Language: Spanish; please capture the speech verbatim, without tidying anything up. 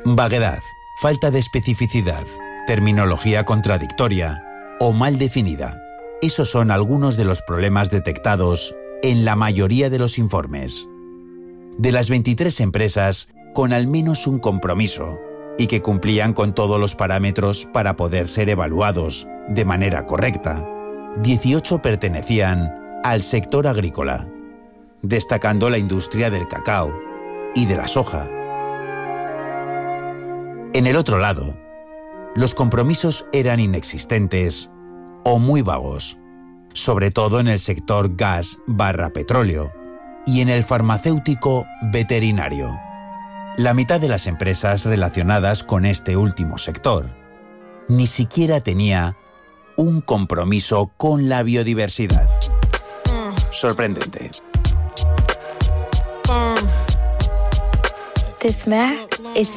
Vaguedad, falta de especificidad, terminología contradictoria o mal definida. Esos son algunos de los problemas detectados en la mayoría de los informes. De las veintitrés empresas con al menos un compromiso y que cumplían con todos los parámetros para poder ser evaluados de manera correcta, dieciocho pertenecían al sector agrícola, destacando la industria del cacao y de la soja. En el otro lado, los compromisos eran inexistentes o muy vagos, sobre todo en el sector gas barra petróleo y en el farmacéutico veterinario. La mitad de las empresas relacionadas con este último sector ni siquiera tenía un compromiso con la biodiversidad. Sorprendente. This map is